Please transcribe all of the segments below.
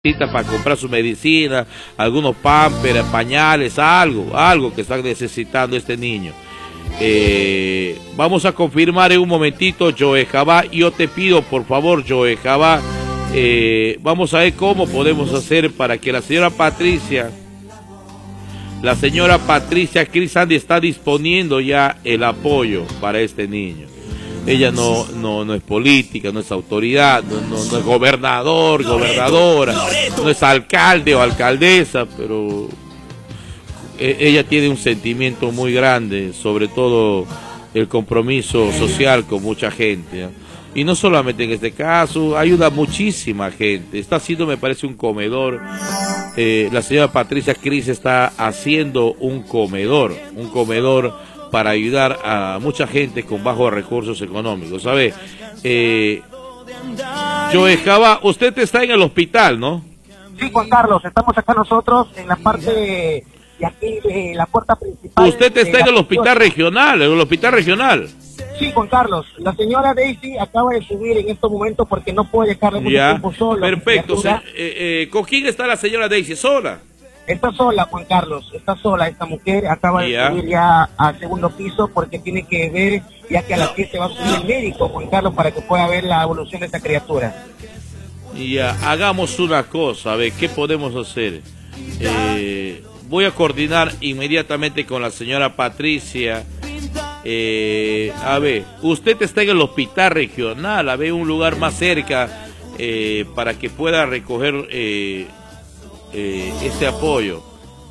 para comprar su medicina, algunos pampers, pañales, algo que está necesitando este niño. Vamos a confirmar en un momentito, Joe Jabá. Yo te pido, por favor, Joe Jabá, vamos a ver cómo podemos hacer para que la señora Patricia Cris Sandy está disponiendo ya el apoyo para este niño. Ella no es política, no es autoridad, no es gobernador, gobernadora, no es alcalde o alcaldesa, pero ella tiene un sentimiento muy grande, sobre todo el compromiso social con mucha gente, ¿eh? Y no solamente en este caso, ayuda a muchísima gente. Está haciendo, me parece, un comedor. La señora Patricia Cris está haciendo un comedor para ayudar a mucha gente con bajos recursos económicos, ¿sabe? Joe Jabá, usted está en el hospital, ¿no? Sí, Juan Carlos, estamos acá nosotros en la parte de aquí, de la puerta principal. Usted está en el hospital regional, Sí, Juan Carlos, la señora Daisy acaba de subir en estos momentos porque no puede dejarle mucho tiempo sola. Perfecto, ¿con quién está la señora Daisy? ¿Sola? Está sola, Juan Carlos, está sola esta mujer, acaba de subir ya al segundo piso porque tiene que ver, ya que a las 7 va a subir el médico, Juan Carlos, para que pueda ver la evolución de esta criatura. Ya, hagamos una cosa, a ver, ¿qué podemos hacer? Voy a coordinar inmediatamente con la señora Patricia. A ver, usted está en el hospital regional, a ver un lugar más cerca para que pueda recoger este apoyo.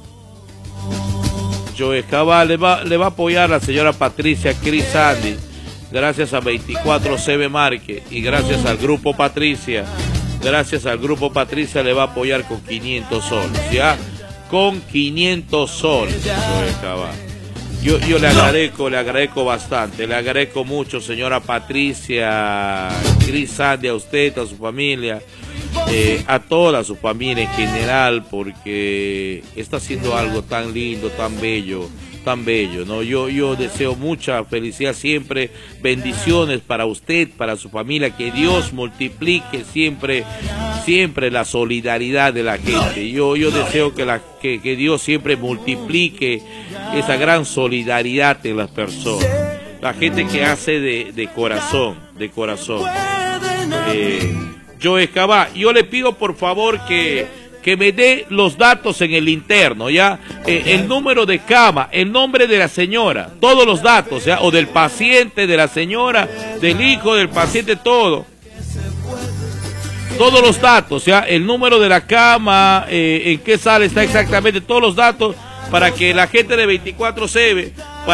Joe Jabá le va a apoyar a la señora Patricia Cris Sandy, gracias a 24/7 Market y gracias al Grupo Patricia. Gracias al Grupo Patricia le va a apoyar con 500 soles, ¿ya? Con 500 soles, Joe Jabá. Yo le agradezco bastante, le agradezco mucho, señora Patricia Cris Sandy, a usted, a su familia, a toda su familia en general, porque está haciendo algo tan lindo, tan bello, ¿no? Yo deseo mucha felicidad siempre, bendiciones para usted, para su familia, que Dios multiplique siempre la solidaridad de la gente. Yo deseo que Dios siempre multiplique esa gran solidaridad en las personas, la gente que hace de corazón. Joe Jabá, yo le pido por favor que me dé los datos en el interno, ¿ya? El número de cama, el nombre de la señora, todos los datos, ¿ya? O del paciente, de la señora, del hijo del paciente, todos los datos, ¿ya? El número de la cama, en qué sala está exactamente, todos los datos, para que la gente de 24/7,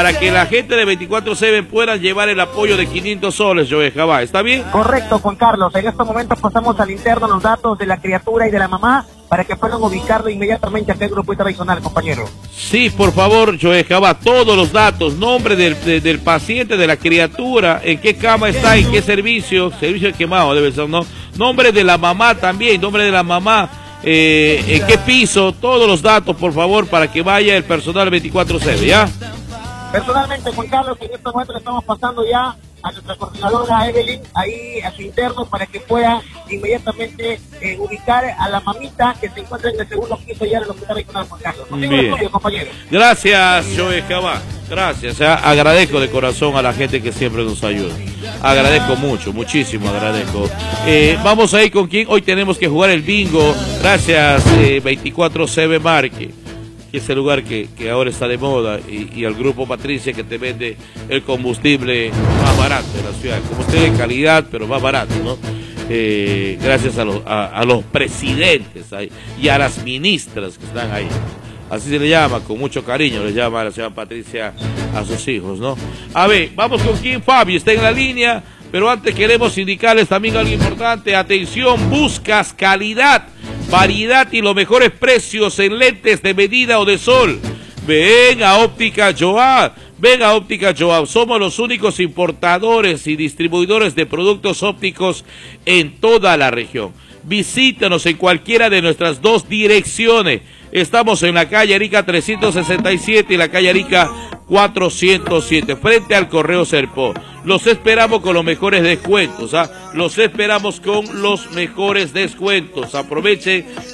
puedan llevar el apoyo de 500 soles, Joe Jabá, ¿está bien? Correcto, Juan Carlos, en estos momentos pasamos al interno los datos de la criatura y de la mamá, para que puedan ubicarlo inmediatamente acá en el grupo tradicional, compañero. Sí, por favor, Joe Jabá, todos los datos, nombre del paciente, de la criatura, en qué cama está, en qué servicio quemado debe ser, ¿no? Nombre de la mamá también, en qué piso, todos los datos, por favor, para que vaya el personal 24/7, ¿ya? Personalmente, Juan Carlos, en estos momentos le estamos pasando ya a nuestra coordinadora Evelyn, ahí a su interno, para que pueda inmediatamente ubicar a la mamita que se encuentra en el segundo piso ya en el hospital regional, Juan Carlos. Bien. Compañero. Gracias, Joe Jabá. Gracias, agradezco de corazón a la gente que siempre nos ayuda. Agradezco mucho, muchísimo agradezco. Vamos a ir con quién. Hoy tenemos que jugar el bingo. Gracias, 24/7 Market, que es el lugar que ahora está de moda, y al Grupo Patricia, que te vende el combustible más barato de la ciudad. Combustible de calidad, pero más barato, ¿no? Gracias a los presidentes ahí, y a las ministras que están ahí. Así se le llama, con mucho cariño le llama a la señora Patricia a sus hijos, ¿no? A ver, vamos con quién. Fabio está en la línea, pero antes queremos indicarles también algo importante. Atención, buscas calidad, variedad y los mejores precios en lentes de medida o de sol. Ven a Óptica Joab. Somos los únicos importadores y distribuidores de productos ópticos en toda la región. Visítanos en cualquiera de nuestras 2 direcciones. Estamos en la calle Arica 367 y la calle Arica 407, frente al Correo Serpó. Los esperamos con los mejores descuentos, ¿ah? Los esperamos con los mejores descuentos. Aprovechen